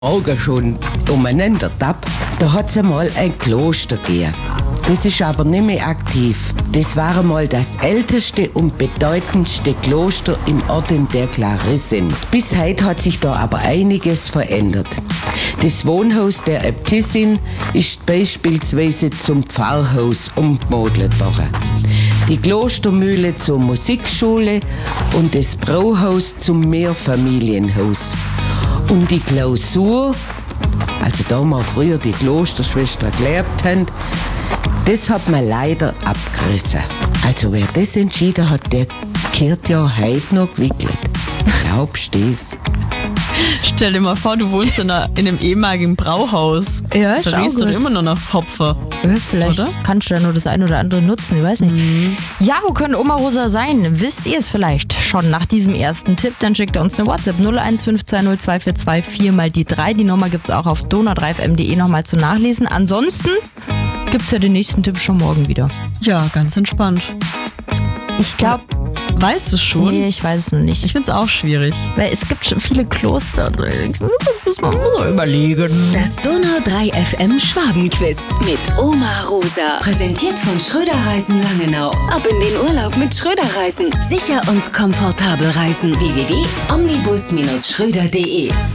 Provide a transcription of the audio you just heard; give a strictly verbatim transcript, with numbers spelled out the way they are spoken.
Augen schon umeinander tapp, da hat's einmal ein Kloster gegeben. Das ist aber nicht mehr aktiv. Das war einmal das älteste und bedeutendste Kloster im Orden der Klarissen. Bis heute hat sich da aber einiges verändert. Das Wohnhaus der Äbtissin ist beispielsweise zum Pfarrhaus umgemodelt worden. Die Klostermühle zur Musikschule und das Brauhaus zum Mehrfamilienhaus. Und die Klausur, also da wir früher die Klosterschwestern gelebt haben, das hat man leider abgerissen. Also wer das entschieden hat, der kehrt ja heute noch gewickelt. Glaubst du das? Stell dir mal vor, du wohnst in, einer, in einem ehemaligen Brauhaus. Ja, ist da auch riechst du gut. immer nur nach Hopfer. Ja, vielleicht Oder? kannst du ja nur das eine oder andere nutzen, ich weiß nicht. Mhm. Ja, wo können Oma Rosa sein? Wisst ihr es vielleicht schon nach diesem ersten Tipp? Dann schickt ihr uns eine WhatsApp null eins fünf zwei null zwei vier zwei vier mal die drei. Die Nummer gibt es auch auf donau drei f m punkt de nochmal zu nachlesen. Ansonsten gibt es ja den nächsten Tipp schon morgen wieder. Ja, ganz entspannt. Ich glaube, Weißt du es schon? nee, ich weiß es noch nicht. Ich find's auch schwierig. Weil es gibt schon viele Kloster. Das muss man mal überlegen. Das Donau drei F M Schwabenquiz mit Oma Rosa. Präsentiert von Schröder Reisen Langenau. Ab in den Urlaub mit Schröder Reisen. Sicher und komfortabel reisen. w w w punkt omnibus Bindestrich schröder punkt de